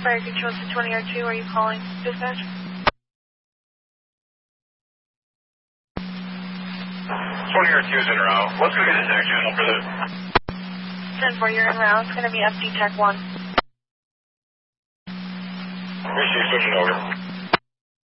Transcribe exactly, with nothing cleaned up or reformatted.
Fire Control to twenty R two, are you calling dispatch? twenty R two is in route. What's going to be the tech channel for this? ten four, you're en route. It's going to be F D Tech one. Appreciate you switching over.